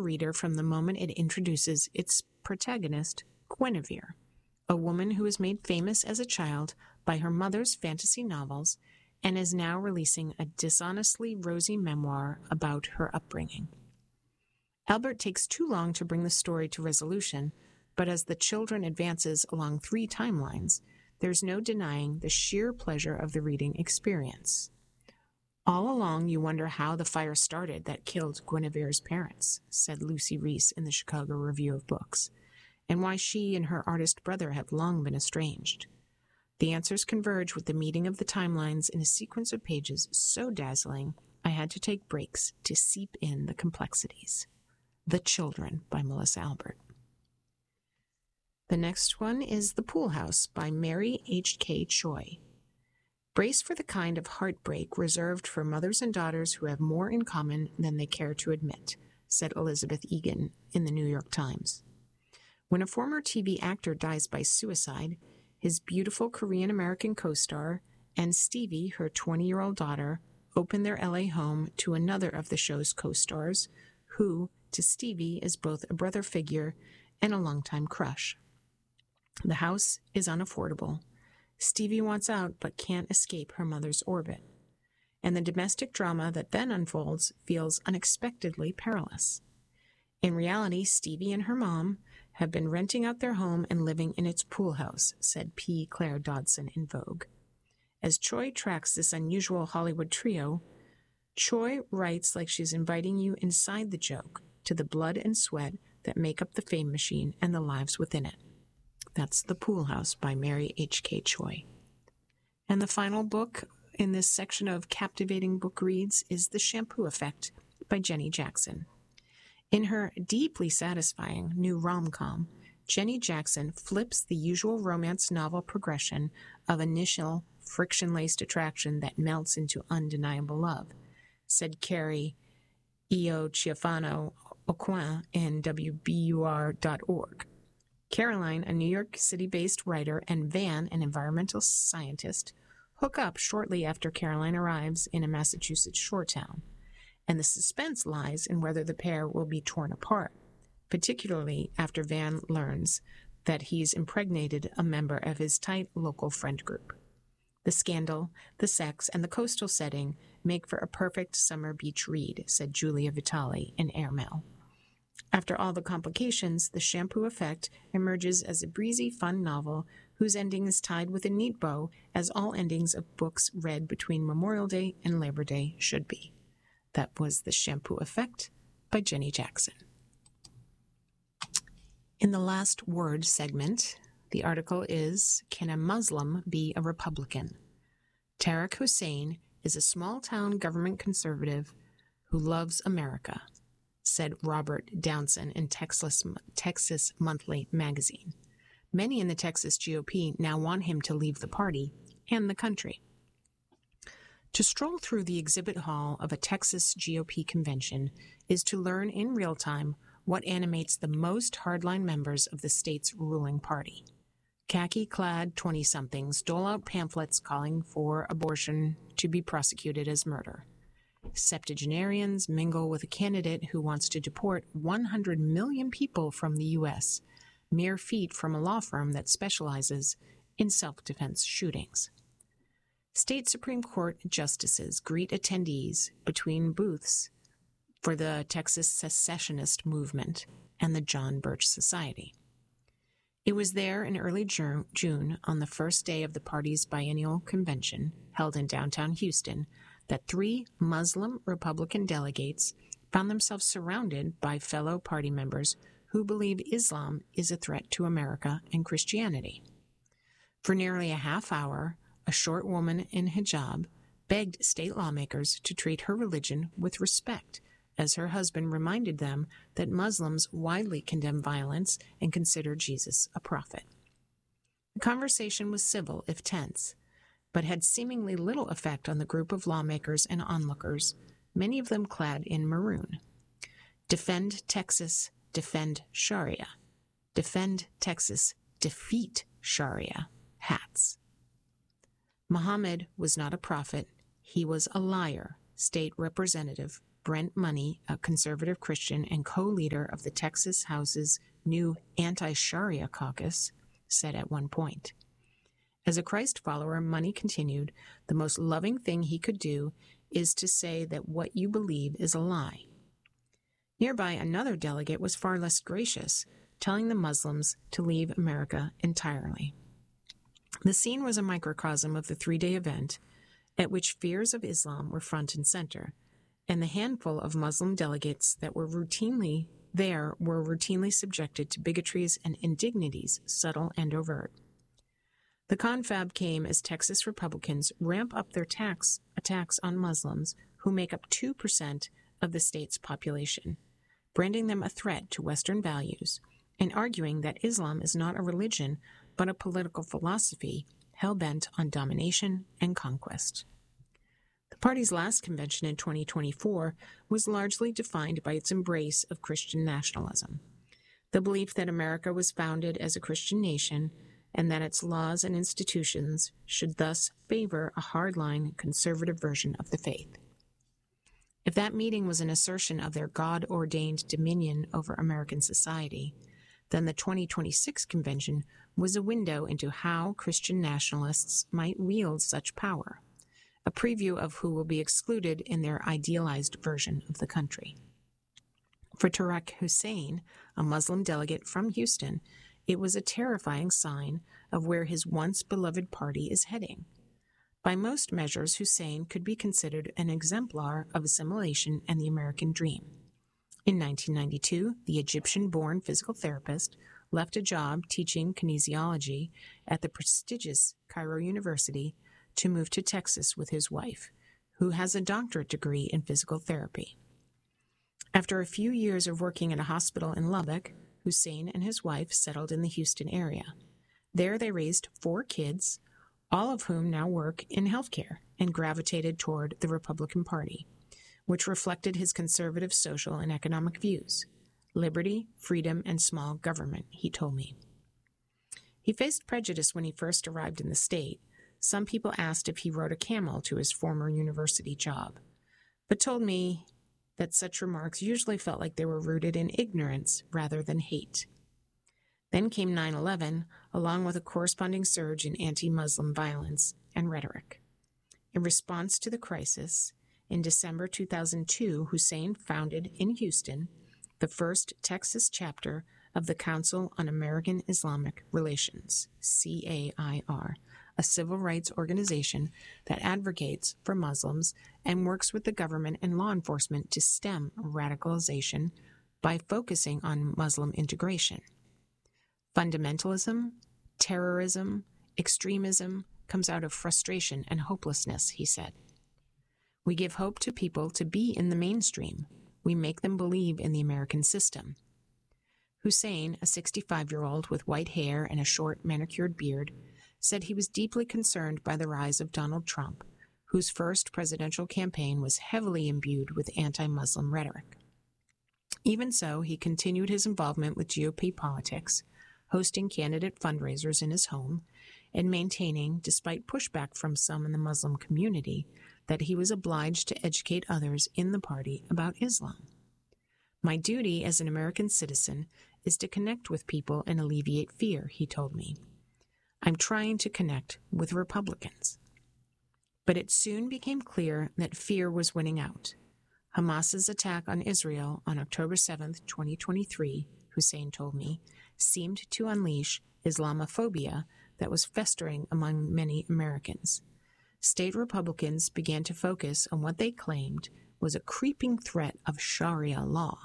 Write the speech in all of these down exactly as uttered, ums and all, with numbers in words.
reader from the moment it introduces its protagonist, Guinevere, a woman who was made famous as a child by her mother's fantasy novels and is now releasing a dishonestly rosy memoir about her upbringing. Albert takes too long to bring the story to resolution, but as the children advances along three timelines, there's no denying the sheer pleasure of the reading experience. All along, you wonder how the fire started that killed Guinevere's parents, said Lucy Reese in the Chicago Review of Books, and why she and her artist brother have long been estranged. The answers converge with the meeting of the timelines in a sequence of pages so dazzling, I had to take breaks to seep in the complexities. The Children by Melissa Albert. The next one is The Pool House by Mary H K Choi. Brace for the kind of heartbreak reserved for mothers and daughters who have more in common than they care to admit, said Elizabeth Egan in the New York Times. When a former T V actor dies by suicide, his beautiful Korean-American co-star and Stevie, her twenty-year-old daughter, open their L A home to another of the show's co-stars, who, to Stevie, is both a brother figure and a longtime crush. The house is unaffordable. Stevie wants out but can't escape her mother's orbit. And the domestic drama that then unfolds feels unexpectedly perilous. In reality, Stevie and her mom have been renting out their home and living in its pool house, said P. Claire Dodson in Vogue. As Choi tracks this unusual Hollywood trio, Choi writes like she's inviting you inside the joke, to the blood and sweat that make up the fame machine and the lives within it. That's The Pool House by Mary H K Choi. And the final book in this section of captivating book reads is The Shampoo Effect by Jenny Jackson. In her deeply satisfying new rom-com, Jenny Jackson flips the usual romance novel progression of initial friction-laced attraction that melts into undeniable love, said Carrie Iochiafano Oquin in W B U R dot org. Caroline, a New York City-based writer, and Van, an environmental scientist, hook up shortly after Caroline arrives in a Massachusetts shore town, and the suspense lies in whether the pair will be torn apart, particularly after Van learns that he's impregnated a member of his tight local friend group. The scandal, the sex, and the coastal setting make for a perfect summer beach read, said Julia Vitale in Airmail. After all the complications, The Shampoo Effect emerges as a breezy, fun novel whose ending is tied with a neat bow, as all endings of books read between Memorial Day and Labor Day should be. That was The Shampoo Effect by Jenny Jackson. In the last word segment, the article is, Can a Muslim be a Republican? Tariq Hussein is a small-town government conservative who loves America, said Robert Downson in Texas, Texas Monthly magazine. Many in the Texas G O P now want him to leave the party and the country. To stroll through the exhibit hall of a Texas G O P convention is to learn in real time what animates the most hardline members of the state's ruling party. Khaki-clad twenty-somethings dole out pamphlets calling for abortion to be prosecuted as murder. Septuagenarians mingle with a candidate who wants to deport one hundred million people from the U S, mere feet from a law firm that specializes in self-defense shootings. State Supreme Court justices greet attendees between booths for the Texas secessionist movement and the John Birch Society. It was there in early June, on the first day of the party's biennial convention, held in downtown Houston, that three Muslim Republican delegates found themselves surrounded by fellow party members who believe Islam is a threat to America and Christianity. For nearly a half hour, a short woman in hijab begged state lawmakers to treat her religion with respect, as her husband reminded them that Muslims widely condemn violence and consider Jesus a prophet. The conversation was civil, if tense, but had seemingly little effect on the group of lawmakers and onlookers, many of them clad in maroon. Defend Texas, defend Sharia. Defend Texas, defeat Sharia hats. Muhammad was not a prophet, he was a liar, State Representative Brent Money, a conservative Christian and co-leader of the Texas House's new anti-Sharia caucus, said at one point. As a Christ follower, Money continued, the most loving thing he could do is to say that what you believe is a lie. Nearby, another delegate was far less gracious, telling the Muslims to leave America entirely. The scene was a microcosm of the three-day event, at which fears of Islam were front and center, and the handful of Muslim delegates that were routinely there were routinely subjected to bigotries and indignities, subtle and overt. The confab came as Texas Republicans ramp up their tax attacks on Muslims, who make up two percent of the state's population, branding them a threat to Western values, and arguing that Islam is not a religion but a political philosophy hell-bent on domination and conquest. The party's last convention in twenty twenty-four was largely defined by its embrace of Christian nationalism, the belief that America was founded as a Christian nation and that its laws and institutions should thus favor a hardline conservative version of the faith. If that meeting was an assertion of their God-ordained dominion over American society, then the twenty twenty-six convention was a window into how Christian nationalists might wield such power, a preview of who will be excluded in their idealized version of the country. For Tarek Hussein, a Muslim delegate from Houston, it was a terrifying sign of where his once beloved party is heading. By most measures, Hussein could be considered an exemplar of assimilation and the American dream. In nineteen ninety-two, the Egyptian-born physical therapist left a job teaching kinesiology at the prestigious Cairo University to move to Texas with his wife, who has a doctorate degree in physical therapy. After a few years of working at a hospital in Lubbock, Hussein and his wife settled in the Houston area. There they raised four kids, all of whom now work in healthcare, and gravitated toward the Republican Party, which reflected his conservative social and economic views: liberty, freedom, and small government, he told me. He faced prejudice when he first arrived in the state. Some people asked if he rode a camel to his former university job, but told me that such remarks usually felt like they were rooted in ignorance rather than hate. Then came nine eleven, along with a corresponding surge in anti-Muslim violence and rhetoric. In response to the crisis, in December two thousand two, Hussein founded in Houston the first Texas chapter of the Council on American Islamic Relations, C A I R, a civil rights organization that advocates for Muslims and works with the government and law enforcement to stem radicalization by focusing on Muslim integration. Fundamentalism, terrorism, extremism comes out of frustration and hopelessness, he said. We give hope to people to be in the mainstream. We make them believe in the American system. Hussein, a sixty-five-year-old with white hair and a short manicured beard, said he was deeply concerned by the rise of Donald Trump, whose first presidential campaign was heavily imbued with anti-Muslim rhetoric. Even so, he continued his involvement with G O P politics, hosting candidate fundraisers in his home, and maintaining, despite pushback from some in the Muslim community, that he was obliged to educate others in the party about Islam. My duty as an American citizen is to connect with people and alleviate fear, he told me. I'm trying to connect with Republicans. But it soon became clear that fear was winning out. Hamas's attack on Israel on October seventh, twenty twenty-three, Hussein told me, seemed to unleash Islamophobia that was festering among many Americans. State Republicans began to focus on what they claimed was a creeping threat of Sharia law.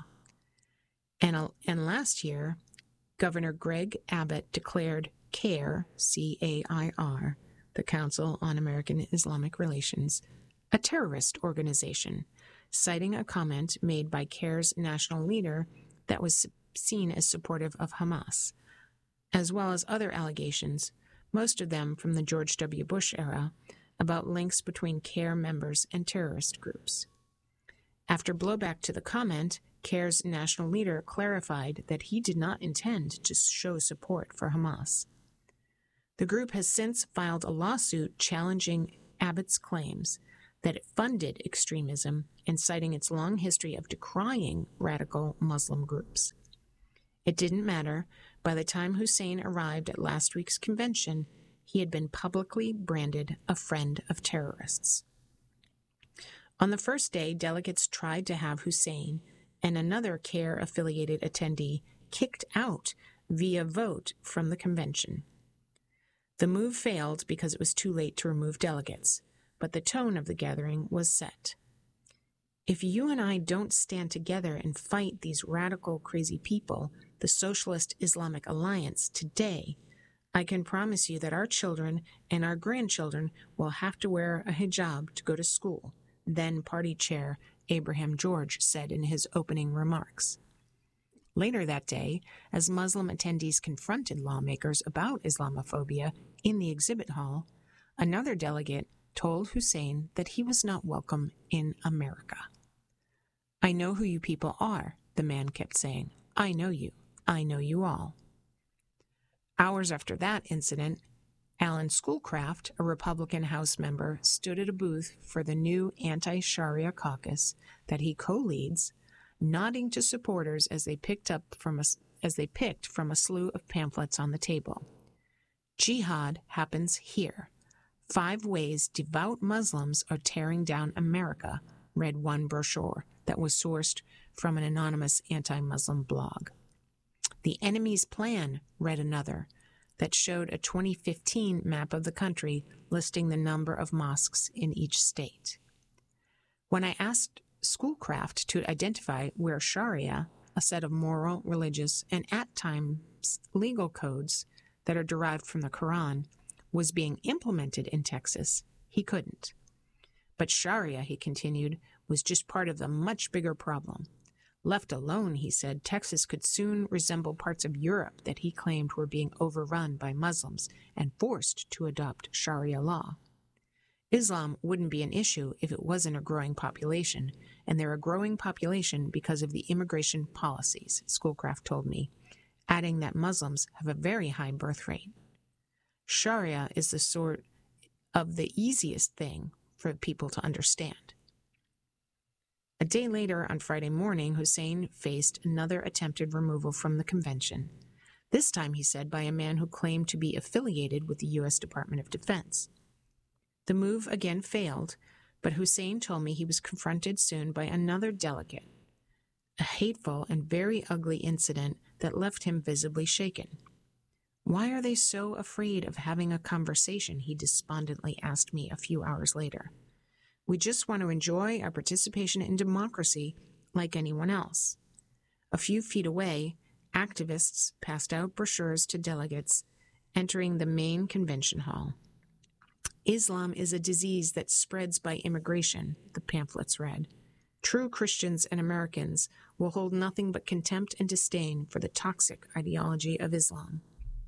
And, and last year, Governor Greg Abbott declared CAIR, C A I R, the Council on American Islamic Relations, a terrorist organization, citing a comment made by CAIR's national leader that was seen as supportive of Hamas, as well as other allegations, most of them from the George W. Bush era, about links between CAIR members and terrorist groups. After blowback to the comment, CAIR's national leader clarified that he did not intend to show support for Hamas. The group has since filed a lawsuit challenging Abbott's claims that it funded extremism and citing its long history of decrying radical Muslim groups. It didn't matter. By the time Hussein arrived at last week's convention, he had been publicly branded a friend of terrorists. On the first day, delegates tried to have Hussein and another CARE-affiliated attendee kicked out via vote from the convention. The move failed because it was too late to remove delegates, but the tone of the gathering was set. If you and I don't stand together and fight these radical, crazy people, the Socialist Islamic Alliance, today, I can promise you that our children and our grandchildren will have to wear a hijab to go to school, then Party Chair Abraham George said in his opening remarks. Later that day, as Muslim attendees confronted lawmakers about Islamophobia in the exhibit hall, another delegate told Hussein that he was not welcome in America. "I know who you people are," the man kept saying. "I know you. I know you all." Hours after that incident, Alan Schoolcraft, a Republican House member, stood at a booth for the new anti-Sharia caucus that he co-leads, nodding to supporters as they picked up from a, as they picked from a slew of pamphlets on the table. "Jihad happens here. Five ways devout Muslims are tearing down America," read one brochure that was sourced from an anonymous anti-Muslim blog. "The Enemy's Plan," read another, that showed a twenty fifteen map of the country listing the number of mosques in each state. When I asked Schoolcraft to identify where Sharia, a set of moral, religious, and at times legal codes that are derived from the Quran, was being implemented in Texas, he couldn't. But Sharia, he continued, was just part of the much bigger problem. Left alone, he said, Texas could soon resemble parts of Europe that he claimed were being overrun by Muslims and forced to adopt Sharia law. Islam wouldn't be an issue if it wasn't a growing population, and they're a growing population because of the immigration policies, Schoolcraft told me, adding that Muslims have a very high birth rate. Sharia is the sort of the easiest thing for people to understand. A day later, on Friday morning, Hussein faced another attempted removal from the convention, this time, he said, by a man who claimed to be affiliated with the U S Department of Defense. The move again failed, but Hussein told me he was confronted soon by another delegate, a hateful and very ugly incident that left him visibly shaken. "Why are they so afraid of having a conversation?" he despondently asked me a few hours later. "We just want to enjoy our participation in democracy like anyone else." A few feet away, activists passed out brochures to delegates entering the main convention hall. "Islam is a disease that spreads by immigration," the pamphlets read. "True Christians and Americans will hold nothing but contempt and disdain for the toxic ideology of Islam."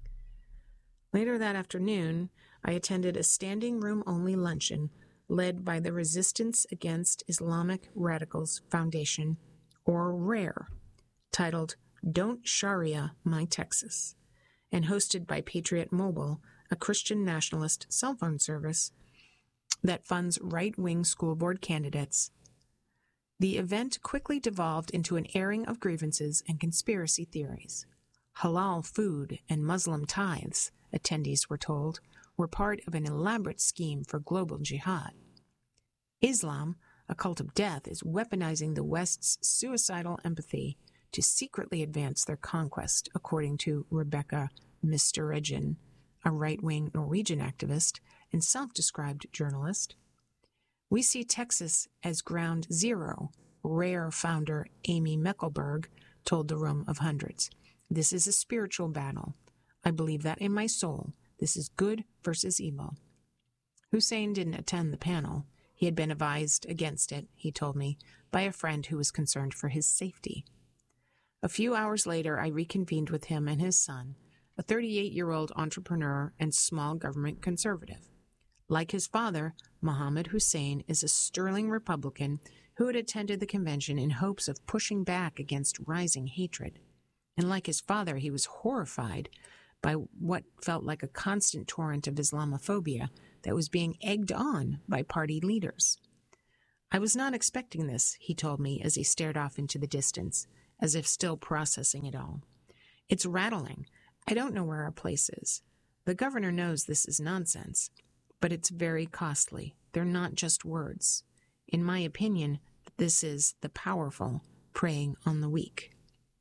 Later that afternoon, I attended a standing room-only luncheon led by the Resistance Against Islamic Radicals Foundation, or RARE, titled Don't Sharia My Texas, and hosted by Patriot Mobile, a Christian nationalist cell phone service that funds right-wing school board candidates. The event quickly devolved into an airing of grievances and conspiracy theories. Halal food and Muslim tithes, attendees were told, were part of an elaborate scheme for global jihad. Islam, a cult of death, is weaponizing the West's suicidal empathy to secretly advance their conquest, according to Rebecca Misteregen, a right-wing Norwegian activist and self-described journalist. "We see Texas as ground zero," RARE founder Amy Meckelberg told the room of hundreds. "This is a spiritual battle. I believe that in my soul. This is good versus evil." Hussein didn't attend the panel. He had been advised against it, he told me, by a friend who was concerned for his safety. A few hours later, I reconvened with him and his son, a thirty-eight-year-old entrepreneur and small government conservative. Like his father, Mohammed Hussein is a sterling Republican who had attended the convention in hopes of pushing back against rising hatred. And like his father, he was horrified by what felt like a constant torrent of Islamophobia that was being egged on by party leaders. "I was not expecting this," he told me as he stared off into the distance, as if still processing it all. "It's rattling. I don't know where our place is. The governor knows this is nonsense, but it's very costly. They're not just words. In my opinion, this is the powerful preying on the weak."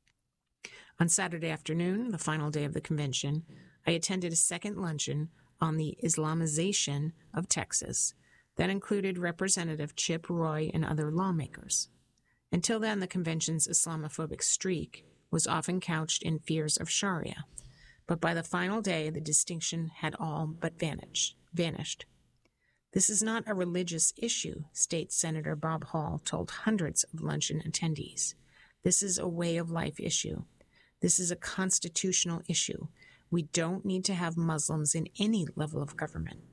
On Saturday afternoon, the final day of the convention, I attended a second luncheon on the Islamization of Texas that included Representative Chip Roy and other lawmakers. Until then, the convention's Islamophobic streak was often couched in fears of Sharia, but by the final day, the distinction had all but vanished. vanished. "This is not a religious issue," State Senator Bob Hall told hundreds of luncheon attendees. "This is a way of life issue. This is a constitutional issue. We don't need to have Muslims in any level of government."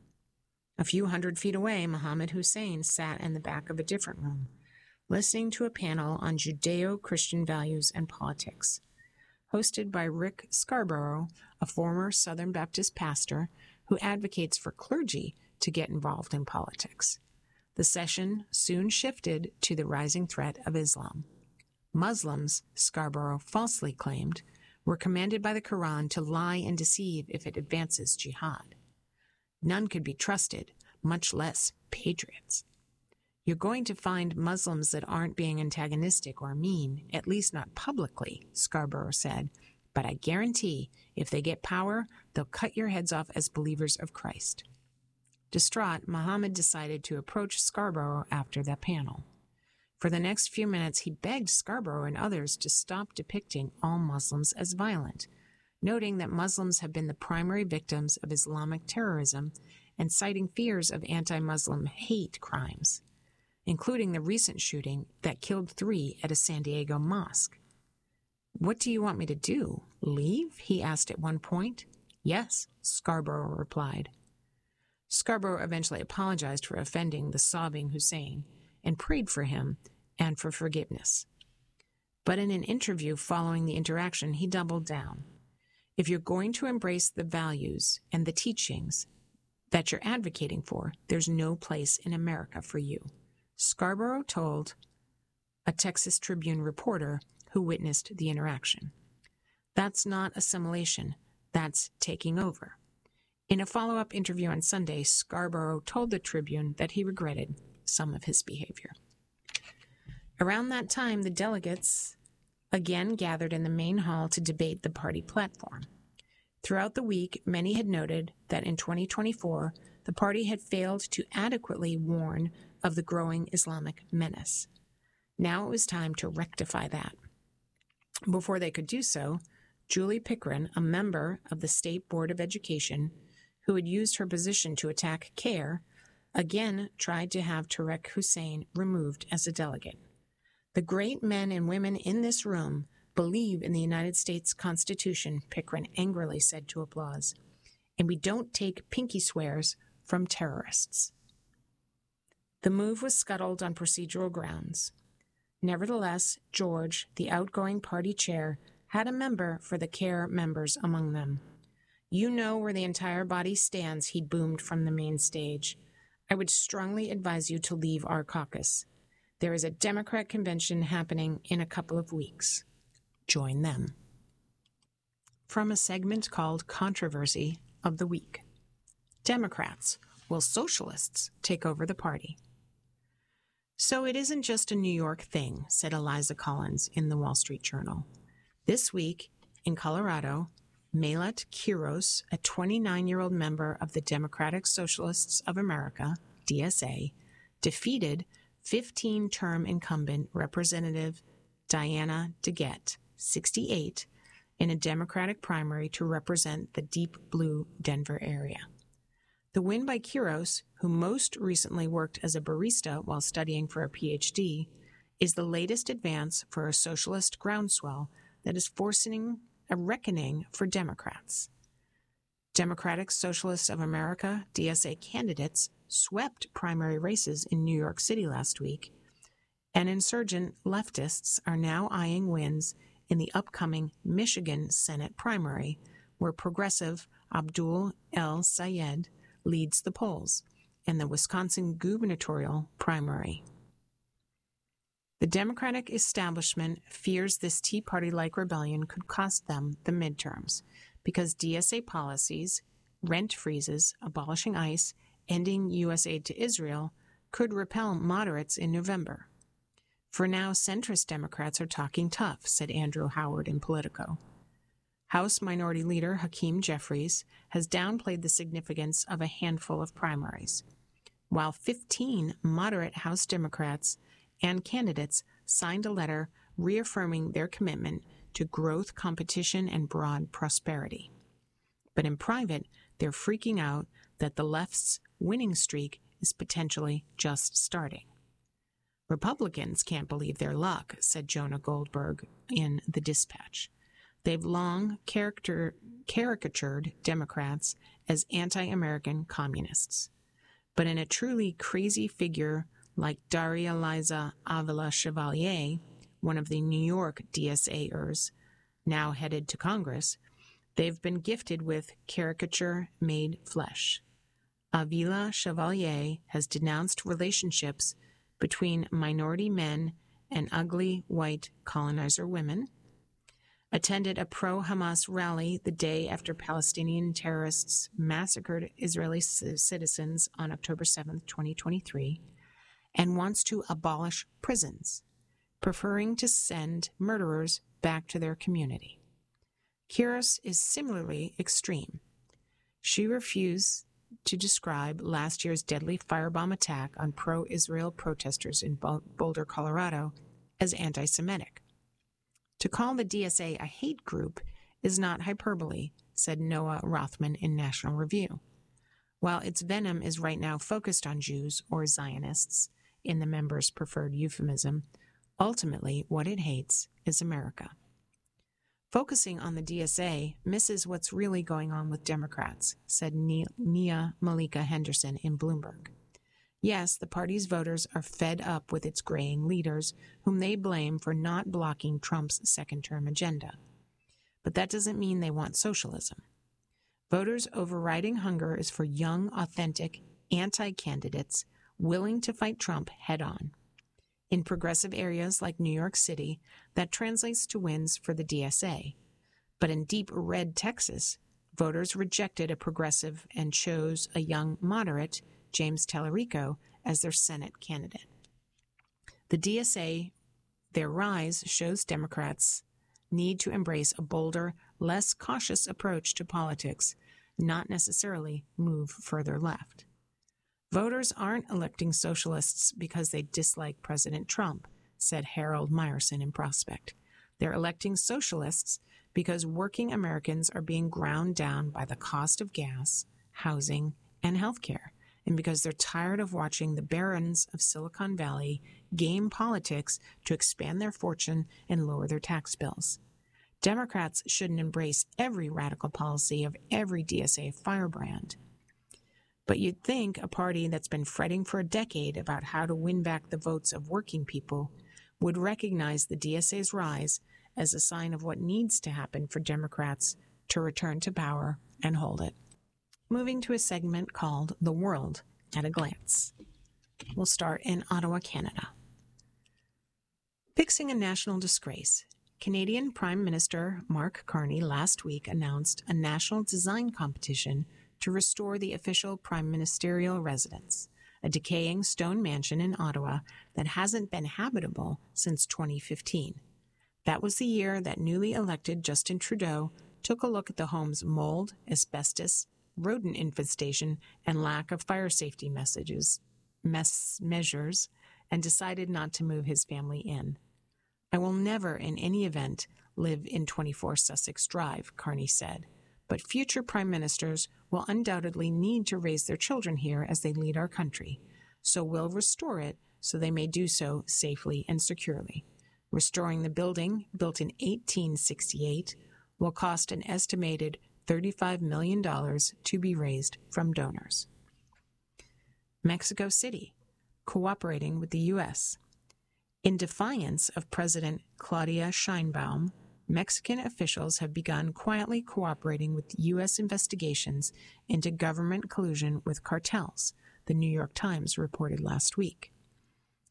A few hundred feet away, Mohammed Hussein sat in the back of a different room, listening to a panel on Judeo-Christian values and politics, hosted by Rick Scarborough, a former Southern Baptist pastor who advocates for clergy to get involved in politics. The session soon shifted to the rising threat of Islam. Muslims, Scarborough falsely claimed, were commanded by the Quran to lie and deceive if it advances jihad. None could be trusted, much less patriots. "You're going to find Muslims that aren't being antagonistic or mean, at least not publicly," Scarborough said, "but I guarantee if they get power, they'll cut your heads off as believers of Christ." Distraught, Mohammed decided to approach Scarborough after that panel. For the next few minutes, he begged Scarborough and others to stop depicting all Muslims as violent, noting that Muslims have been the primary victims of Islamic terrorism and citing fears of anti-Muslim hate crimes, including the recent shooting that killed three at a San Diego mosque. "What do you want me to do? Leave?" he asked at one point. "Yes," Scarborough replied. Scarborough eventually apologized for offending the sobbing Hussein and prayed for him and for forgiveness. But in an interview following the interaction, he doubled down. "If you're going to embrace the values and the teachings that you're advocating for, there's no place in America for you," Scarborough told a Texas Tribune reporter who witnessed the interaction. "That's not assimilation, that's taking over." In a follow-up interview on Sunday, Scarborough told the Tribune that he regretted some of his behavior. Around that time, the delegates again gathered in the main hall to debate the party platform. Throughout the week, many had noted that in twenty twenty-four, the party had failed to adequately warn of the growing Islamic menace. Now it was time to rectify that. Before they could do so, Julie Pickren, a member of the State Board of Education, who had used her position to attack CARE, again tried to have Tarek Hussein removed as a delegate. "The great men and women in this room believe in the United States Constitution," Pickren angrily said to Applause, "and we don't take pinky swears from terrorists." The move was scuttled on procedural grounds. Nevertheless, George, the outgoing party chair, had a member for the CARE members among them. "You know where the entire body stands," he boomed from the main stage. "I would strongly advise you to leave our caucus. There is a Democrat convention happening in a couple of weeks. Join them." From a segment called Controversy of the Week. Democrats, will socialists take over the party? "So it isn't just a New York thing," said Eliza Collins in the Wall Street Journal. This week, in Colorado, Melat Quiros, a twenty-nine-year-old member of the Democratic Socialists of America, D S A, defeated fifteen-term incumbent Representative Diana DeGette, sixty-eight, in a Democratic primary to represent the deep blue Denver area. The win by Quiros, who most recently worked as a barista while studying for a P H D, is the latest advance for a socialist groundswell that is forcing a reckoning for Democrats. Democratic Socialists of America, D S A candidates swept primary races in New York City last week, and insurgent leftists are now eyeing wins in the upcoming Michigan Senate primary, where progressive Abdul El Sayed leads the polls, and the Wisconsin gubernatorial primary. The Democratic establishment fears this Tea Party-like rebellion could cost them the midterms because D S A policies, rent freezes, abolishing ICE, ending U S aid to Israel, could repel moderates in November. For now, centrist Democrats are talking tough, said Andrew Howard in Politico. House Minority Leader Hakeem Jeffries has downplayed the significance of a handful of primaries, while fifteen moderate House Democrats and candidates signed a letter reaffirming their commitment to growth, competition, and broad prosperity. But in private, they're freaking out that the left's winning streak is potentially just starting. Republicans can't believe their luck, said Jonah Goldberg in The Dispatch. They've long character, caricatured Democrats as anti-American communists. But in a truly crazy figure like Daria Liza Avila Chevalier, one of the New York D S A-ers, now headed to Congress, they've been gifted with caricature-made flesh. Avila Chevalier has denounced relationships between minority men and ugly white colonizer women, attended a pro-Hamas rally the day after Palestinian terrorists massacred Israeli c- citizens on October seventh, twenty twenty-three, and wants to abolish prisons, preferring to send murderers back to their community. Kiros is similarly extreme. She refused to describe last year's deadly firebomb attack on pro-Israel protesters in Boulder, Colorado, as anti-Semitic. To call the D S A a hate group is not hyperbole, said Noah Rothman in National Review. While its venom is right now focused on Jews or Zionists, in the member's preferred euphemism, ultimately what it hates is America. Focusing on the D S A misses what's really going on with Democrats, said Nia Malika Henderson in Bloomberg. Yes, the party's voters are fed up with its graying leaders, whom they blame for not blocking Trump's second-term agenda. But that doesn't mean they want socialism. Voters' overriding hunger is for young, authentic, anti-candidates willing to fight Trump head-on. In progressive areas like New York City, that translates to wins for the D S A. But in deep red Texas, voters rejected a progressive and chose a young moderate, James Tallarico, as their Senate candidate. The D S A, their rise shows Democrats need to embrace a bolder, less cautious approach to politics, not necessarily move further left. Voters aren't electing socialists because they dislike President Trump, said Harold Meyerson in Prospect. They're electing socialists because working Americans are being ground down by the cost of gas, housing, and health care, and because they're tired of watching the barons of Silicon Valley game politics to expand their fortune and lower their tax bills. Democrats shouldn't embrace every radical policy of every D S A firebrand. But you'd think a party that's been fretting for a decade about how to win back the votes of working people would recognize the D S A's rise as a sign of what needs to happen for Democrats to return to power and hold it. Moving to a segment called The World at a Glance. We'll start in Ottawa, Canada. Fixing a national disgrace. Canadian Prime Minister Mark Carney last week announced a national design competition to restore the official prime ministerial residence, a decaying stone mansion in Ottawa that hasn't been habitable since twenty fifteen. That was the year that newly elected Justin Trudeau took a look at the home's mold, asbestos, rodent infestation, and lack of fire safety messages, mess measures, and decided not to move his family in. I will never, in any event, live in twenty-four Sussex Drive, Carney said, but future prime ministers will undoubtedly need to raise their children here as they lead our country, so we'll restore it so they may do so safely and securely. Restoring the building, built in eighteen sixty-eight, will cost an estimated thirty-five million dollars to be raised from donors. Mexico City, cooperating with the U S In defiance of President Claudia Sheinbaum, Mexican officials have begun quietly cooperating with U S investigations into government collusion with cartels, the New York Times reported last week.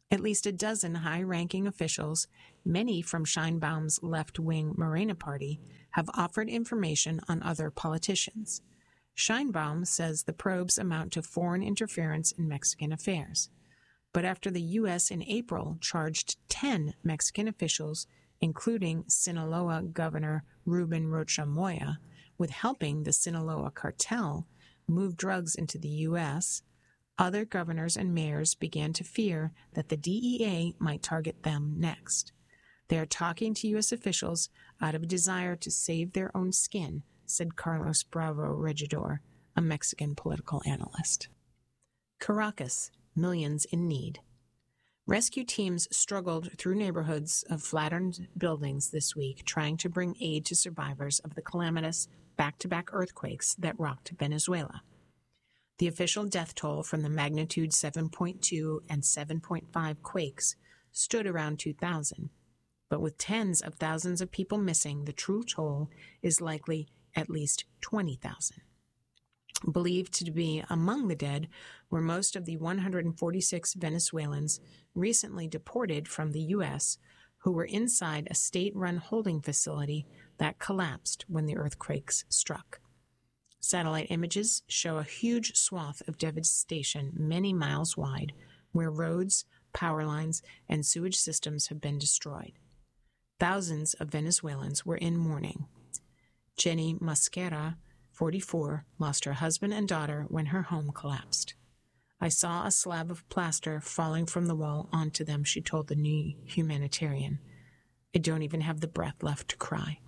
At least a dozen high-ranking officials, many from Sheinbaum's left-wing Morena party, have offered information on other politicians. Sheinbaum says the probes amount to foreign interference in Mexican affairs. But after the U S in April charged ten Mexican officials, including Sinaloa Governor Ruben Rocha Moya, with helping the Sinaloa cartel move drugs into the U S, other governors and mayors began to fear that the D E A might target them next. They are talking to U S officials out of a desire to save their own skin, said Carlos Bravo Regidor, a Mexican political analyst. Caracas, millions in need. Rescue teams struggled through neighborhoods of flattened buildings this week, trying to bring aid to survivors of the calamitous back-to-back earthquakes that rocked Venezuela. The official death toll from the magnitude seven point two and seven point five quakes stood around two thousand, but with tens of thousands of people missing, the true toll is likely at least twenty thousand. Believed to be among the dead were most of the one hundred forty-six Venezuelans recently deported from the U S who were inside a state-run holding facility that collapsed when the earthquakes struck. Satellite images show a huge swath of devastation many miles wide, where roads, power lines, and sewage systems have been destroyed. Thousands of Venezuelans were in mourning. Jenny Mosquera, forty-four, lost her husband and daughter when her home collapsed. I saw a slab of plaster falling from the wall onto them, she told the New Humanitarian. I don't even have the breath left to cry.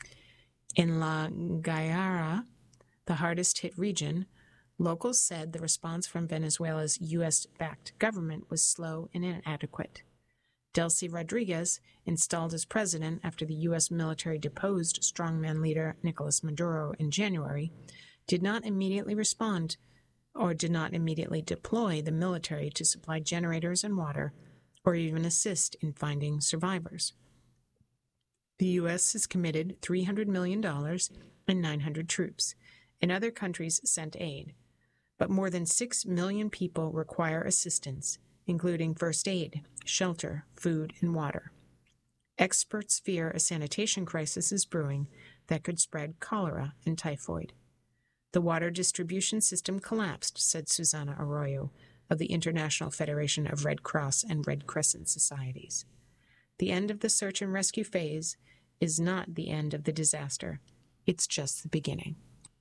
In La Guaira, the hardest-hit region, locals said the response from Venezuela's U S-backed government was slow and inadequate. Delcy Rodriguez, installed as president after the U S military deposed strongman leader Nicolas Maduro in January, did not immediately respond or did not immediately deploy the military to supply generators and water or even assist in finding survivors. The U S has committed three hundred million dollars and nine hundred troops, and other countries sent aid. But more than six million people require assistance, including first aid, shelter, food, and water. Experts fear a sanitation crisis is brewing that could spread cholera and typhoid. The water distribution system collapsed, said Susana Arroyo of the International Federation of Red Cross and Red Crescent Societies. The end of the search and rescue phase is not the end of the disaster. It's just the beginning.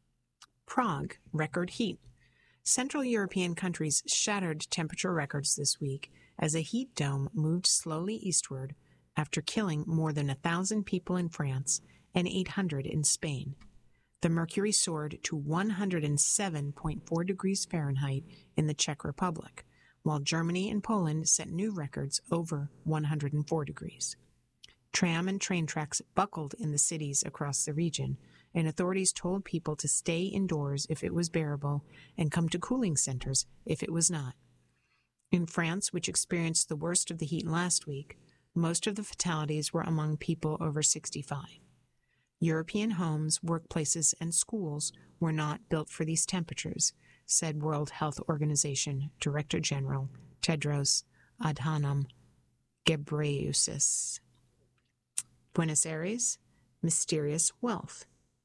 Prague, record heat. Central European countries shattered temperature records this week as a heat dome moved slowly eastward after killing more than one thousand people in France and eight hundred in Spain. The mercury soared to one hundred seven point four degrees Fahrenheit in the Czech Republic, while Germany and Poland set new records over one hundred four degrees. Tram and train tracks buckled in the cities across the region, and authorities told people to stay indoors if it was bearable and come to cooling centers if it was not. In France, which experienced the worst of the heat last week, most of the fatalities were among people over sixty-five. European homes, workplaces, and schools were not built for these temperatures, said World Health Organization Director General Tedros Adhanom Ghebreyesus. Buenos Aires, mysterious wealth.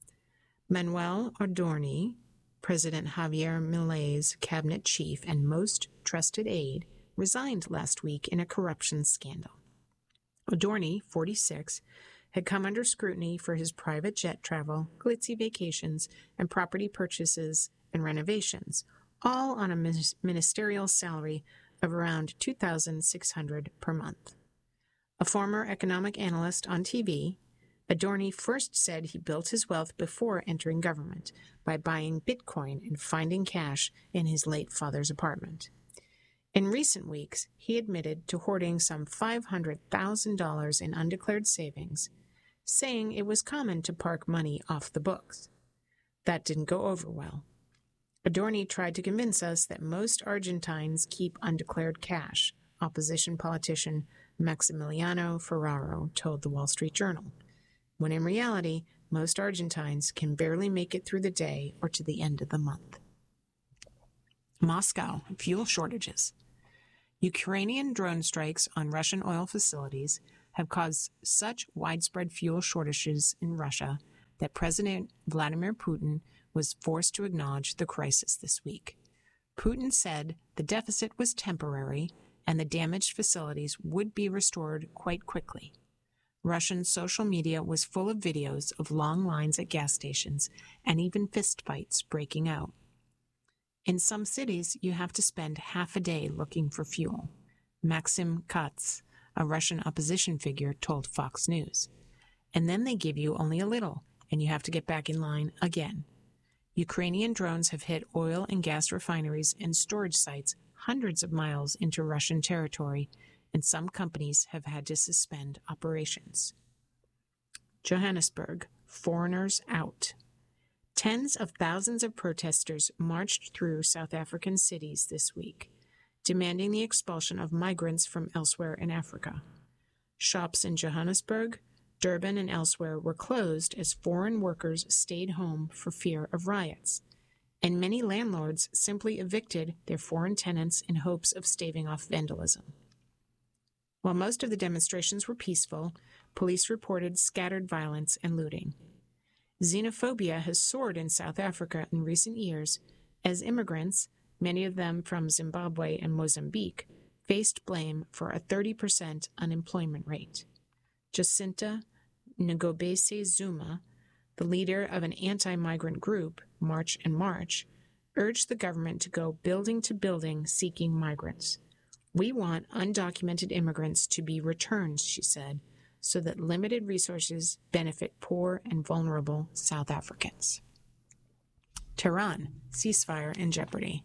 Manuel Adorni, President Javier Milei's cabinet chief and most trusted aide, resigned last week in a corruption scandal. Adorni, forty-six, had come under scrutiny for his private jet travel, glitzy vacations, and property purchases and renovations, all on a ministerial salary of around two thousand six hundred dollars per month. A former economic analyst on T V, Adorni first said he built his wealth before entering government by buying Bitcoin and finding cash in his late father's apartment. In recent weeks, he admitted to hoarding some five hundred thousand dollars in undeclared savings, saying it was common to park money off the books. That didn't go over well. Adorni tried to convince us that most Argentines keep undeclared cash, opposition politician Maximiliano Ferraro told the Wall Street Journal, when in reality, most Argentines can barely make it through the day or to the end of the month. Moscow, fuel shortages. Ukrainian drone strikes on Russian oil facilities have caused such widespread fuel shortages in Russia that President Vladimir Putin was forced to acknowledge the crisis this week. Putin said the deficit was temporary and the damaged facilities would be restored quite quickly. Russian social media was full of videos of long lines at gas stations and even fistfights breaking out. In some cities, you have to spend half a day looking for fuel, Maxim Katz, a Russian opposition figure, told Fox News. And then they give you only a little, and you have to get back in line again. Ukrainian drones have hit oil and gas refineries and storage sites hundreds of miles into Russian territory, and some companies have had to suspend operations. Johannesburg, foreigners out. Tens of thousands of protesters marched through South African cities this week, demanding the expulsion of migrants from elsewhere in Africa. Shops in Johannesburg, Durban, and elsewhere were closed as foreign workers stayed home for fear of riots, and many landlords simply evicted their foreign tenants in hopes of staving off vandalism. While most of the demonstrations were peaceful, police reported scattered violence and looting. Xenophobia has soared in South Africa in recent years as immigrants, many of them from Zimbabwe and Mozambique, faced blame for a thirty percent unemployment rate. Jacinta Ngobese Zuma, the leader of an anti-migrant group, March and March, urged the government to go building to building seeking migrants. We want undocumented immigrants to be returned, she said, so that limited resources benefit poor and vulnerable South Africans. Tehran, ceasefire in jeopardy.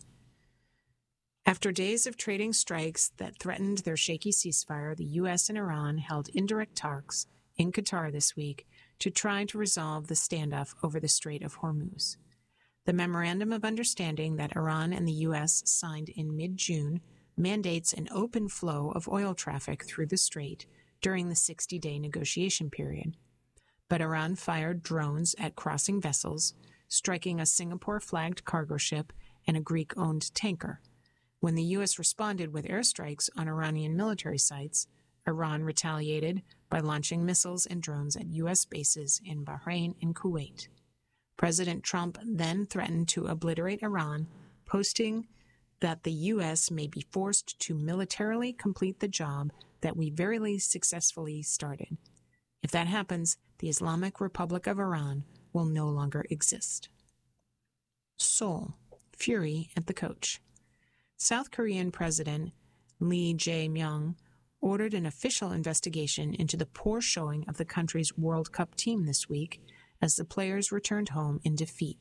After days of trading strikes that threatened their shaky ceasefire, the U S and Iran held indirect talks in Qatar this week to try to resolve the standoff over the Strait of Hormuz. The Memorandum of Understanding that Iran and the U S signed in mid-June mandates an open flow of oil traffic through the strait during the sixty-day negotiation period. But Iran fired drones at crossing vessels, striking a Singapore-flagged cargo ship and a Greek-owned tanker. When the U S responded with airstrikes on Iranian military sites, Iran retaliated by launching missiles and drones at U S bases in Bahrain and Kuwait. President Trump then threatened to obliterate Iran, posting that the U S may be forced to militarily complete the job that we very successfully started. If that happens, the Islamic Republic of Iran will no longer exist. Seoul, fury at the coach. South Korean President Lee Jae-myung ordered an official investigation into the poor showing of the country's World Cup team this week as the players returned home in defeat.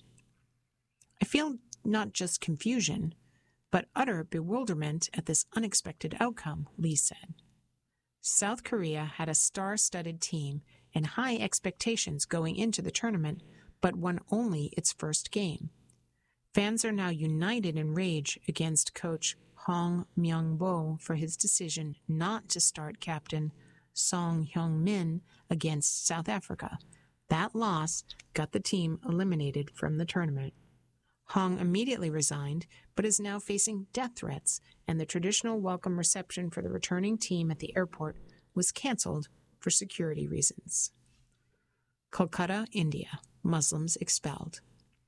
I feel not just confusion, but utter bewilderment at this unexpected outcome, Lee said. South Korea had a star-studded team and high expectations going into the tournament, but won only its first game. Fans are now united in rage against coach Hong Myung-bo for his decision not to start captain Song Hyung-min against South Africa. That loss got the team eliminated from the tournament. Hong immediately resigned, but is now facing death threats, and the traditional welcome reception for the returning team at the airport was canceled for security reasons. Kolkata, India. Muslims expelled.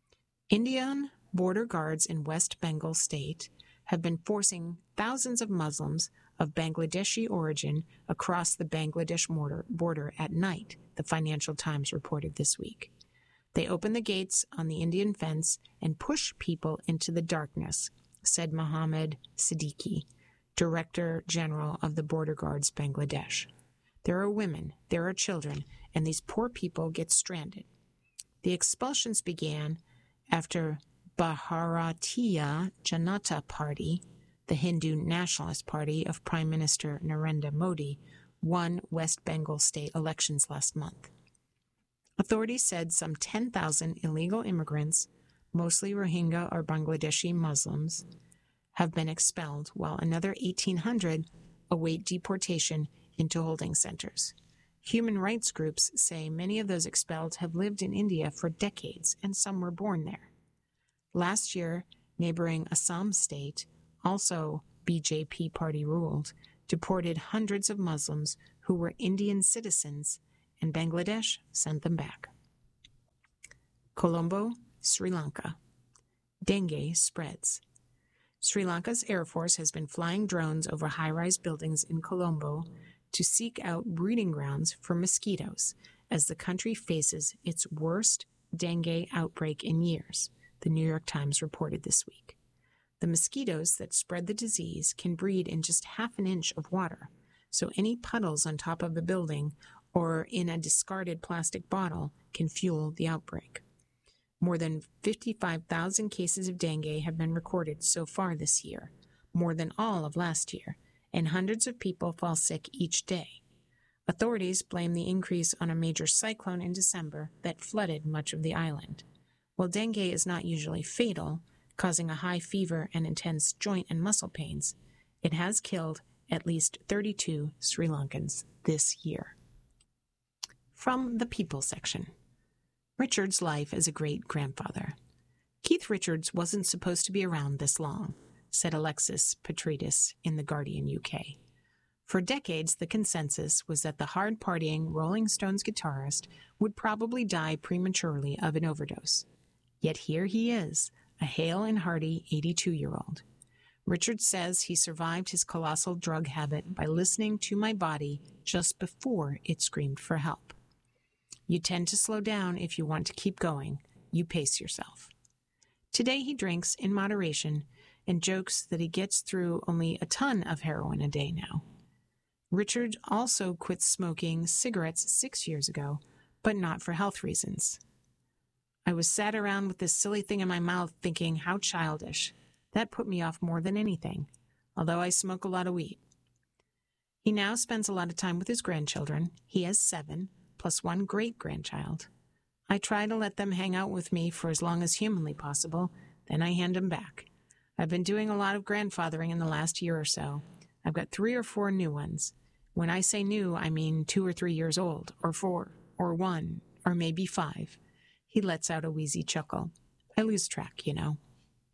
Indian border guards in West Bengal state have been forcing thousands of Muslims of Bangladeshi origin across the Bangladesh border, border at night, the Financial Times reported this week. They open the gates on the Indian fence and push people into the darkness, said Mohammed Siddiqui, Director General of the Border Guards Bangladesh. There are women, there are children, and these poor people get stranded. The expulsions began after Bharatiya Janata Party, the Hindu nationalist party of Prime Minister Narendra Modi, won West Bengal state elections last month. Authorities said some ten thousand illegal immigrants, mostly Rohingya or Bangladeshi Muslims, have been expelled, while another eighteen hundred await deportation into holding centers. Human rights groups say many of those expelled have lived in India for decades, and some were born there. Last year, neighboring Assam state also B J P party ruled, deported hundreds of Muslims who were Indian citizens, and Bangladesh sent them back. Colombo, Sri Lanka. Dengue spreads. Sri Lanka's Air Force has been flying drones over high-rise buildings in Colombo to seek out breeding grounds for mosquitoes as the country faces its worst dengue outbreak in years, the New York Times reported this week. The mosquitoes that spread the disease can breed in just half an inch of water, so any puddles on top of a building or in a discarded plastic bottle can fuel the outbreak. More than fifty-five thousand cases of dengue have been recorded so far this year, more than all of last year, and hundreds of people fall sick each day. Authorities blame the increase on a major cyclone in December that flooded much of the island. While dengue is not usually fatal, causing a high fever and intense joint and muscle pains, it has killed at least thirty-two Sri Lankans this year. From the People section. Richard's life as a great-grandfather. Keith Richards wasn't supposed to be around this long, said Alexis Petridis in The Guardian U K. For decades, the consensus was that the hard-partying Rolling Stones guitarist would probably die prematurely of an overdose. Yet here he is, a hale and hearty eighty-two-year-old. Richards says he survived his colossal drug habit by listening to my body just before it screamed for help. You tend to slow down if you want to keep going. You pace yourself. Today he drinks in moderation and jokes that he gets through only a ton of heroin a day now. Richard also quit smoking cigarettes six years ago, but not for health reasons. I was sat around with this silly thing in my mouth thinking, how childish. That put me off more than anything, although I smoke a lot of weed. He now spends a lot of time with his grandchildren. He has seven, plus one great-grandchild. I try to let them hang out with me for as long as humanly possible, then I hand them back. I've been doing a lot of grandfathering in the last year or so. I've got three or four new ones. When I say new, I mean two or three years old, or four, or one, or maybe five. He lets out a wheezy chuckle. I lose track, you know.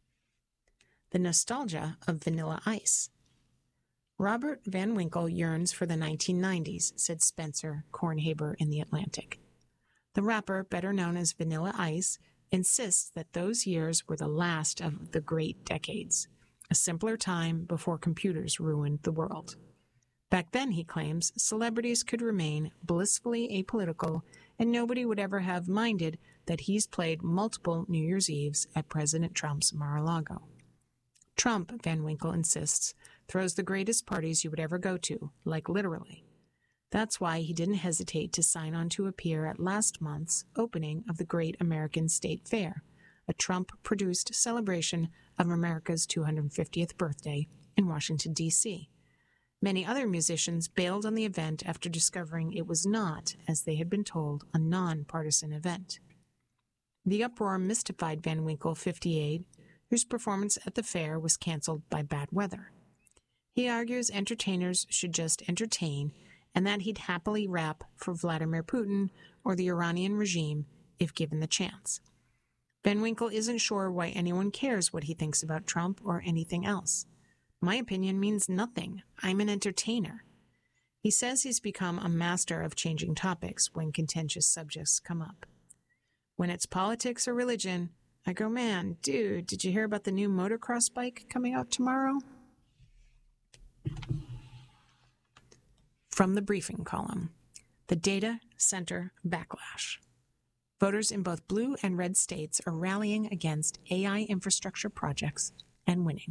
The nostalgia of Vanilla Ice. Robert Van Winkle yearns for the nineteen nineties, said Spencer Kornhaber in The Atlantic. The rapper, better known as Vanilla Ice, insists that those years were the last of the great decades, a simpler time before computers ruined the world. Back then, he claims, celebrities could remain blissfully apolitical and nobody would ever have minded that he's played multiple New Year's Eves at President Trump's Mar-a-Lago. Trump, Van Winkle insists, throws the greatest parties you would ever go to, like literally. That's why he didn't hesitate to sign on to appear at last month's opening of the Great American State Fair, a Trump-produced celebration of America's two hundred fiftieth birthday in Washington, D C Many other musicians bailed on the event after discovering it was not, as they had been told, a non-partisan event. The uproar mystified Van Winkle, fifty-eight, whose performance at the fair was canceled by bad weather. He argues entertainers should just entertain and that he'd happily rap for Vladimir Putin or the Iranian regime if given the chance. Van Winkle isn't sure why anyone cares what he thinks about Trump or anything else. My opinion means nothing. I'm an entertainer. He says he's become a master of changing topics when contentious subjects come up. When it's politics or religion, I go, man, dude, did you hear about the new motocross bike coming out tomorrow? From the briefing column, the data center backlash. Voters in both blue and red states are rallying against A I infrastructure projects and winning.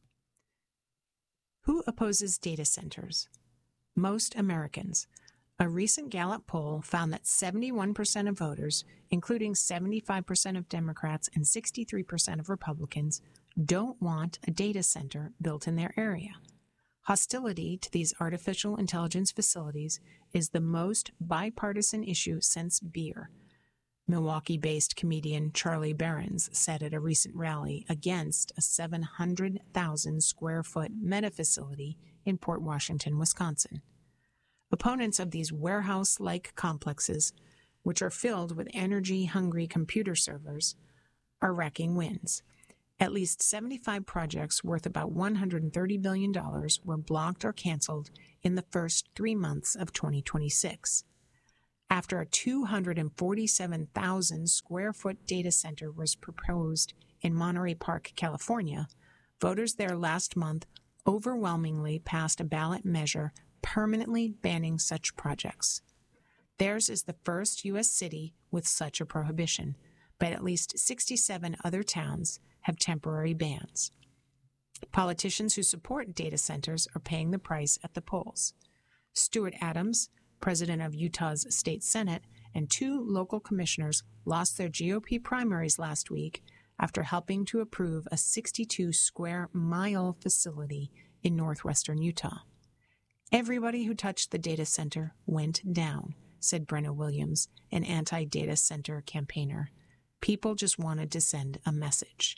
Who opposes data centers? Most Americans. A recent Gallup poll found that seventy-one percent of voters, including seventy-five percent of Democrats and sixty-three percent of Republicans, don't want a data center built in their area. Hostility to these artificial intelligence facilities is the most bipartisan issue since beer, Milwaukee-based comedian Charlie Berens said at a recent rally against a seven hundred thousand square foot meta facility in Port Washington, Wisconsin. Opponents of these warehouse-like complexes, which are filled with energy-hungry computer servers, are racking wins. At least seventy-five projects worth about one hundred thirty billion dollars were blocked or canceled in the first three months of twenty twenty-six. After a two hundred forty-seven thousand square foot data center was proposed in Monterey Park, California, voters there last month overwhelmingly passed a ballot measure permanently banning such projects. Theirs is the first U S city with such a prohibition, but at least sixty-seven other towns have temporary bans. Politicians who support data centers are paying the price at the polls. Stuart Adams, president of Utah's state Senate, and two local commissioners lost their G O P primaries last week after helping to approve a sixty-two square mile facility in northwestern Utah. Everybody who touched the data center went down, said Brenna Williams, an anti-data center campaigner. People just wanted to send a message.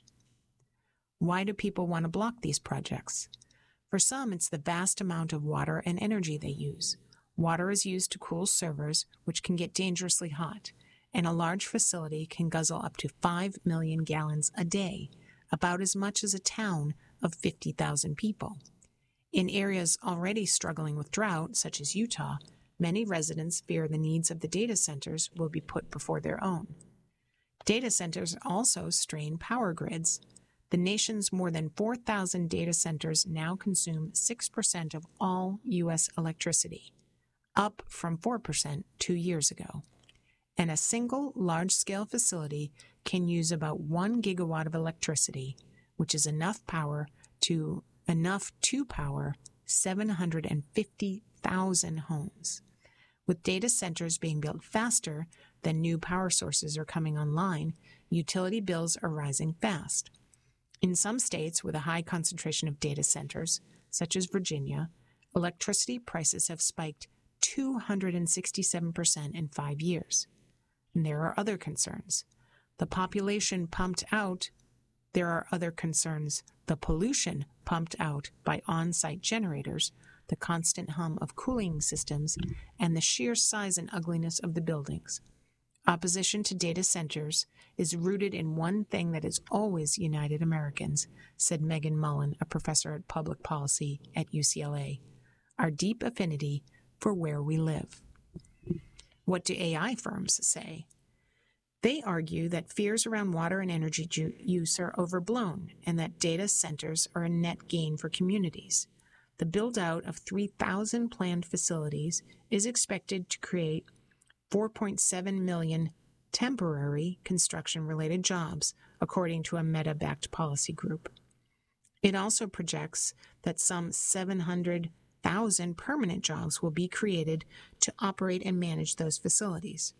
Why do people want to block these projects? For some, it's the vast amount of water and energy they use. Water is used to cool servers, which can get dangerously hot, and a large facility can guzzle up to five million gallons a day, about as much as a town of fifty thousand people. In areas already struggling with drought, such as Utah, many residents fear the needs of the data centers will be put before their own. Data centers also strain power grids. The nation's more than four thousand data centers now consume six percent of all U S electricity, up from four percent two years ago. And a single large-scale facility can use about one gigawatt of electricity, which is enough power to enough to power seven hundred fifty thousand homes. With data centers being built faster than new power sources are coming online, utility bills are rising fast. In some states with a high concentration of data centers, such as Virginia, electricity prices have spiked two hundred sixty-seven percent in five years. And there are other concerns. The population pumped out, there are other concerns. The pollution pumped out by on-site generators, the constant hum of cooling systems, and the sheer size and ugliness of the buildings. Opposition to data centers is rooted in one thing that has always united Americans, said Megan Mullen, a professor at public policy at U C L A. Our deep affinity for where we live. What do A I firms say? They argue that fears around water and energy ju- use are overblown and that data centers are a net gain for communities. The build-out of three thousand planned facilities is expected to create four point seven million temporary construction-related jobs, according to a Meta-backed policy group. It also projects that some seven hundred thousand permanent jobs will be created to operate and manage those facilities.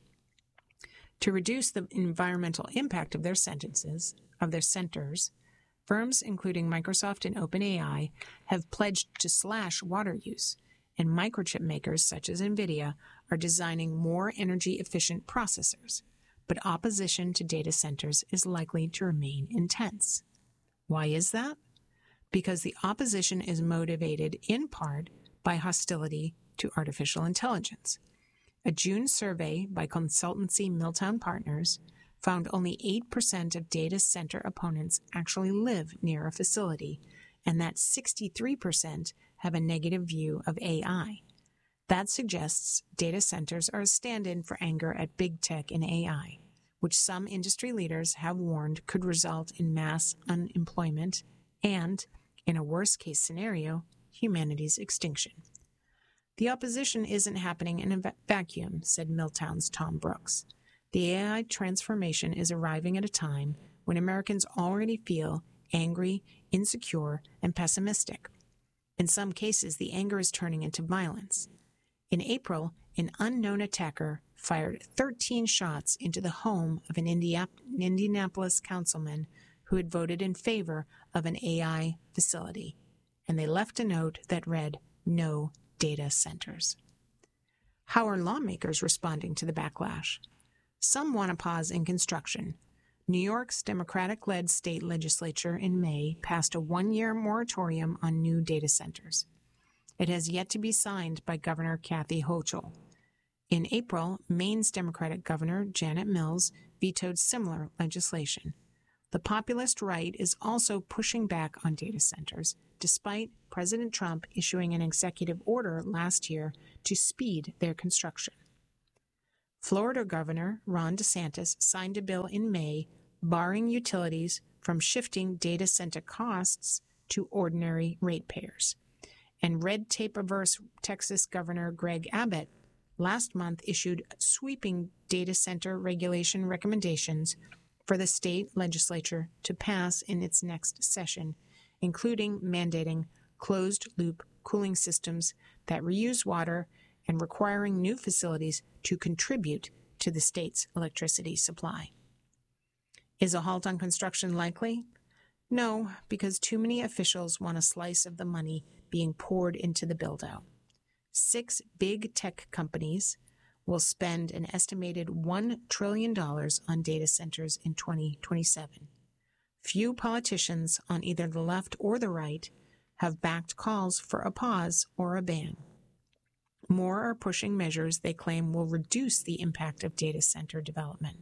To reduce the environmental impact of their sentences, of their centers, firms including Microsoft and OpenAI have pledged to slash water use, and microchip makers such as NVIDIA are designing more energy-efficient processors. But opposition to data centers is likely to remain intense. Why is that? Because the opposition is motivated in part by hostility to artificial intelligence. A June survey by consultancy Milltown Partners found only eight percent of data center opponents actually live near a facility, and that sixty-three percent have a negative view of A I. That suggests data centers are a stand-in for anger at big tech and A I, which some industry leaders have warned could result in mass unemployment and, in a worst-case scenario, humanity's extinction. The opposition isn't happening in a va- vacuum, said Milltown's Tom Brooks. The A I transformation is arriving at a time when Americans already feel angry, insecure, and pessimistic. In some cases, the anger is turning into violence. In April, an unknown attacker fired thirteen shots into the home of an Indianapolis councilman who had voted in favor of an A I facility, and they left a note that read, "No data centers." How are lawmakers responding to the backlash? Some want to pause in construction. New York's Democratic-led state legislature in May passed a one-year moratorium on new data centers. It has yet to be signed by Governor Kathy Hochul. In April, Maine's Democratic Governor Janet Mills vetoed similar legislation. The populist right is also pushing back on data centers, despite President Trump issuing an executive order last year to speed their construction. Florida Governor Ron DeSantis signed a bill in May barring utilities from shifting data center costs to ordinary ratepayers. And red tape-averse Texas Governor Greg Abbott last month issued sweeping data center regulation recommendations for the state legislature to pass in its next session, including mandating closed-loop cooling systems that reuse water and requiring new facilities to contribute to the state's electricity supply. Is a halt on construction likely? No, because too many officials want a slice of the money being poured into the build-out. Six big tech companies will spend an estimated one trillion dollars on data centers in twenty twenty-seven. Few politicians on either the left or the right have backed calls for a pause or a ban. More are pushing measures they claim will reduce the impact of data center development.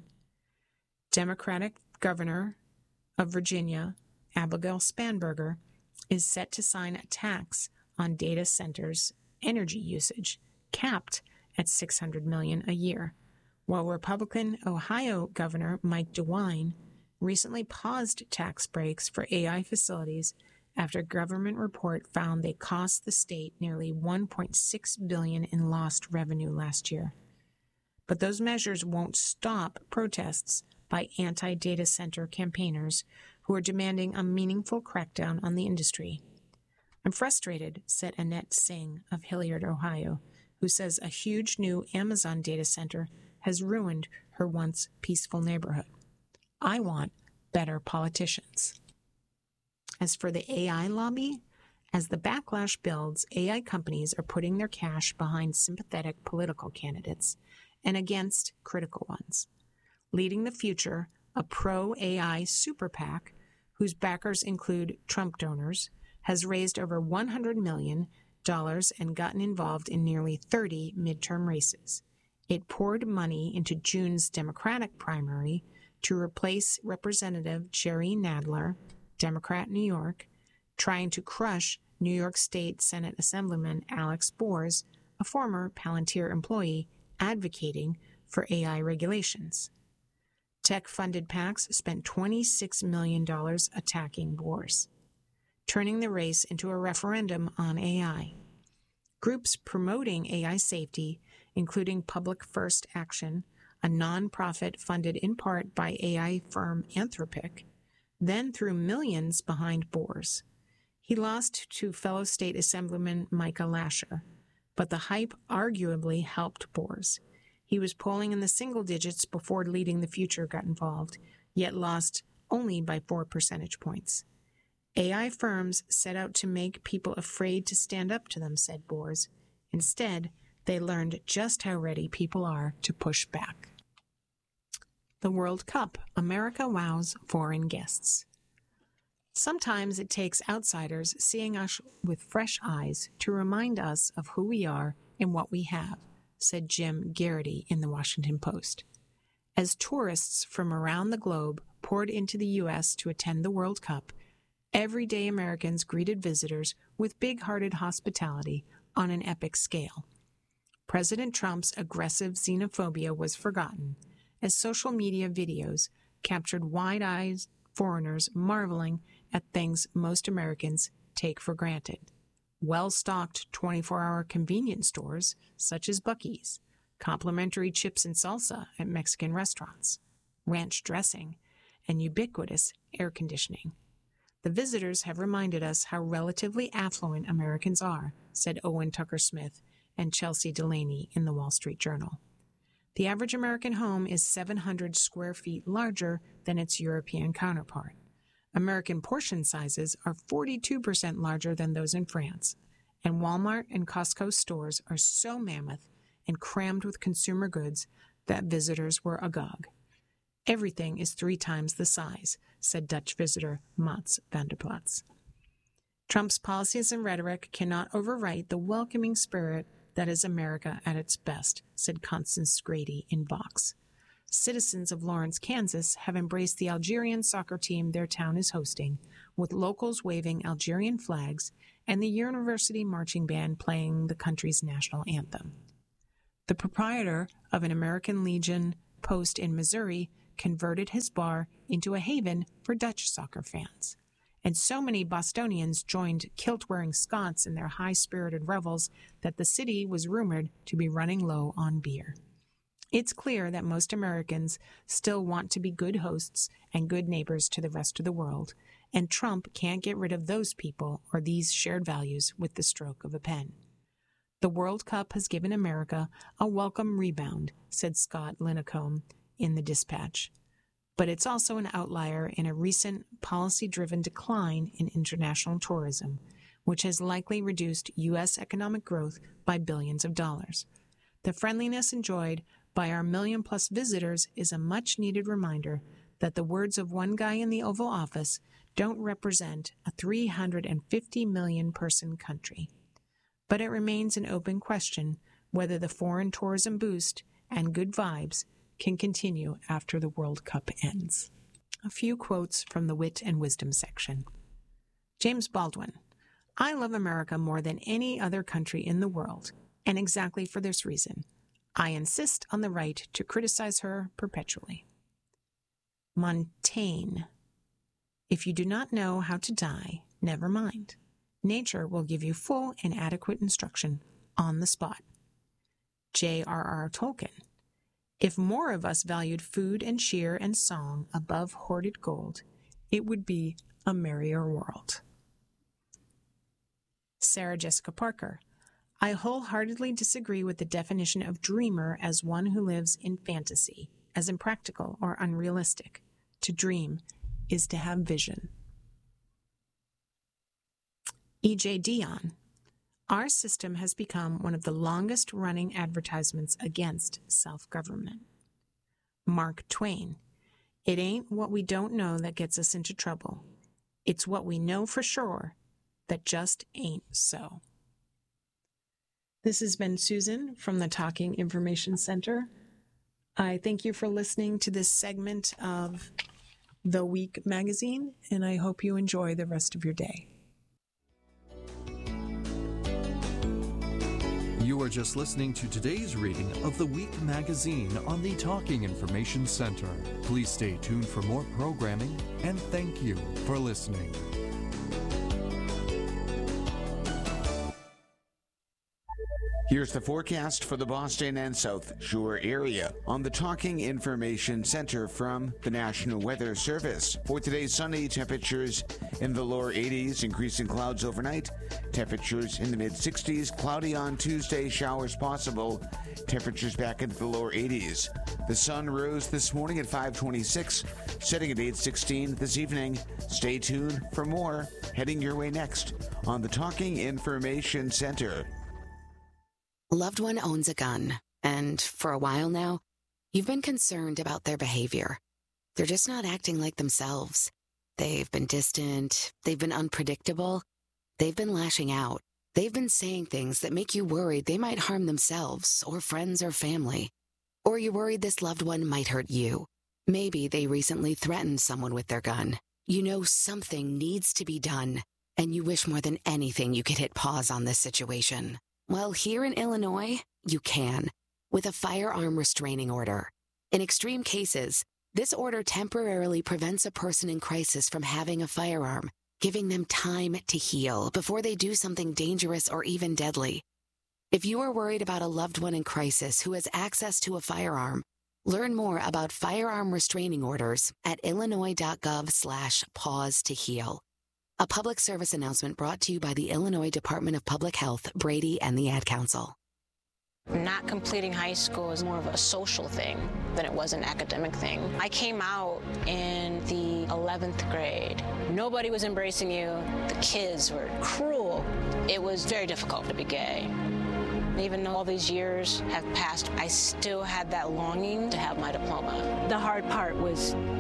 Democratic Governor of Virginia, Abigail Spanberger, is set to sign a tax on data centers' energy usage, capped at six hundred million dollars a year, while Republican Ohio Governor Mike DeWine recently paused tax breaks for A I facilities after a government report found they cost the state nearly one point six billion dollars in lost revenue last year. But those measures won't stop protests by anti-data center campaigners who are demanding a meaningful crackdown on the industry. I'm frustrated, said Annette Singh of Hilliard, Ohio, who says a huge new Amazon data center has ruined her once peaceful neighborhood. I want better politicians. As for the A I lobby, as the backlash builds, A I companies are putting their cash behind sympathetic political candidates and against critical ones. Leading the Future, a pro-A I super PAC, whose backers include Trump donors, has raised over one hundred million dollars and gotten involved in nearly thirty midterm races. It poured money into June's Democratic primary to replace Representative Jerry Nadler, Democrat, New York, trying to crush New York State Senate Assemblyman Alex Bors, a former Palantir employee, advocating for A I regulations. Tech-funded PACs spent twenty-six million dollars attacking Bors, turning the race into a referendum on A I. Groups promoting A I safety, including Public First Action, a nonprofit funded in part by A I firm Anthropic, then threw millions behind Bors. He lost to fellow state Assemblyman Micah Lasher, but the hype arguably helped Bors. He was polling in the single digits before Leading the Future got involved, yet lost only by four percentage points. A I firms set out to make people afraid to stand up to them, said Bors. Instead, they learned just how ready people are to push back. The World Cup. America wows foreign guests. Sometimes it takes outsiders seeing us with fresh eyes to remind us of who we are and what we have, said Jim Garrity in the Washington Post. As tourists from around the globe poured into the U S to attend the World Cup, everyday Americans greeted visitors with big-hearted hospitality on an epic scale. President Trump's aggressive xenophobia was forgotten, as social media videos captured wide-eyed foreigners marveling at things most Americans take for granted. Well-stocked twenty-four hour convenience stores, such as Buc-ee's, complimentary chips and salsa at Mexican restaurants, ranch dressing, and ubiquitous air conditioning. The visitors have reminded us how relatively affluent Americans are, said Owen Tucker-Smith and Chelsea Delaney in the Wall Street Journal. The average American home is seven hundred square feet larger than its European counterpart. American portion sizes are forty-two percent larger than those in France, and Walmart and Costco stores are so mammoth and crammed with consumer goods that visitors were agog. Everything is three times the size, said Dutch visitor Mats van der Plas. Trump's policies and rhetoric cannot overwrite the welcoming spirit that is America at its best, said Constance Grady in Vox. citizens of Lawrence, Kansas have embraced the Algerian soccer team their town is hosting, with locals waving Algerian flags and the university marching band playing the country's national anthem. The proprietor of an American Legion post in Missouri converted his bar into a haven for Dutch soccer fans. And so many Bostonians joined kilt-wearing Scots in their high-spirited revels that the city was rumored to be running low on beer. It's clear that most Americans still want to be good hosts and good neighbors to the rest of the world, and Trump can't get rid of those people or these shared values with the stroke of a pen. The World Cup has given America a welcome rebound, said Scott Lincombe in the Dispatch. But it's also an outlier in a recent policy-driven decline in international tourism, which has likely reduced U S economic growth by billions of dollars. The friendliness enjoyed by our million-plus visitors is a much-needed reminder that the words of one guy in the Oval Office don't represent a three hundred fifty million person country. But it remains an open question whether the foreign tourism boost and good vibes can continue after the World Cup ends. A few quotes from the Wit and Wisdom section. James Baldwin, I love America more than any other country in the world, and exactly for this reason. I insist on the right to criticize her perpetually. Montaigne, if you do not know how to die, never mind. Nature will give you full and adequate instruction on the spot. J R R Tolkien, if more of us valued food and cheer and song above hoarded gold, it would be a merrier world. Sarah Jessica Parker, I wholeheartedly disagree with the definition of dreamer as one who lives in fantasy, as impractical or unrealistic. To dream is to have vision. E J Dionne, our system has become one of the longest-running advertisements against self-government. Mark Twain, it ain't what we don't know that gets us into trouble. It's what we know for sure that just ain't so. This has been Susan from the Talking Information Center. I thank you for listening to this segment of The Week magazine, and I hope you enjoy the rest of your day. You are just listening to today's reading of The Week magazine on the Talking Information Center. Please stay tuned for more programming, and thank you for listening. Here's the forecast for the Boston and South Shore area on the Talking Information Center from the National Weather Service. For today's sunny, temperatures in the lower eighties, increasing clouds overnight. Temperatures in the mid-sixties, cloudy on Tuesday, showers possible. Temperatures back into the lower eighties. The sun rose this morning at five twenty-six, setting at eight sixteen this evening. Stay tuned for more heading your way next on the Talking Information Center. Loved one owns a gun, and for a while now, you've been concerned about their behavior. They're just not acting like themselves. They've been distant, they've been unpredictable, they've been lashing out. They've been saying things that make you worried they might harm themselves or friends or family. Or you're worried this loved one might hurt you. Maybe they recently threatened someone with their gun. You know something needs to be done, and you wish more than anything you could hit pause on this situation. Well, here in Illinois, you can, with a firearm restraining order. In extreme cases, this order temporarily prevents a person in crisis from having a firearm, giving them time to heal before they do something dangerous or even deadly. If you are worried about a loved one in crisis who has access to a firearm, learn more about firearm restraining orders at illinois.gov slash pause to heal. A public service announcement brought to you by the Illinois Department of Public Health, Brady, and the Ad Council. Not completing high school is more of a social thing than it was an academic thing. I came out in the eleventh grade. Nobody was embracing you. The kids were cruel. It was very difficult to be gay. Even though all these years have passed, I still had that longing to have my diploma. The hard part was determined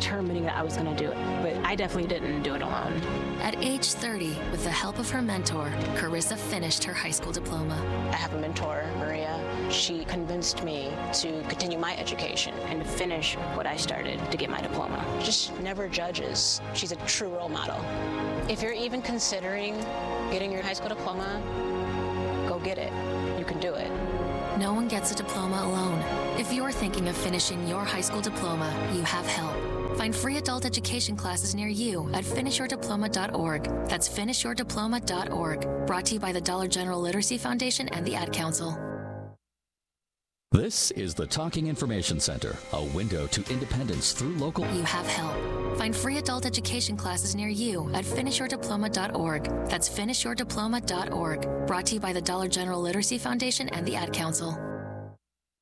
determining that I was going to do it. But I definitely didn't do it alone. At age thirty, with the help of her mentor, Carissa finished her high school diploma. I have a mentor, Maria. She convinced me to continue my education and to finish what I started to get my diploma. Just never judges. She's a true role model. If you're even considering getting your high school diploma, go get it. You can do it. No one gets a diploma alone. If you're thinking of finishing your high school diploma, you have help. Find free adult education classes near you at finish your diploma dot org. That's finish your diploma dot org. Brought to you by the Dollar General Literacy Foundation and the Ad Council. This is the Talking Information Center, a window to independence through local... You have help. Find free adult education classes near you at finish your diploma dot org. That's finish your diploma dot org. Brought to you by the Dollar General Literacy Foundation and the Ad Council.